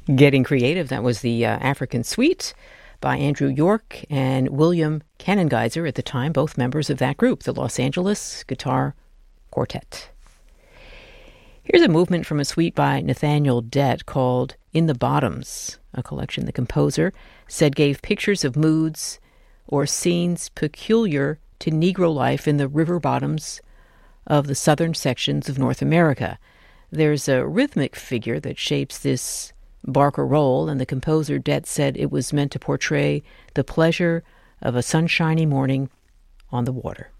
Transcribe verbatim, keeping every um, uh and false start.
Getting Creative, that was the uh, African Suite by Andrew York and William Kanengeiser at the time, both members of that group, the Los Angeles Guitar Quartet. Here's a movement from a suite by Nathaniel Dett called In the Bottoms, a collection the composer said gave pictures of moods or scenes peculiar to Negro life in the river bottoms of the southern sections of North America. There's a rhythmic figure that shapes this Barker roll, and the composer Dett said it was meant to portray the pleasure of a sunshiny morning on the water.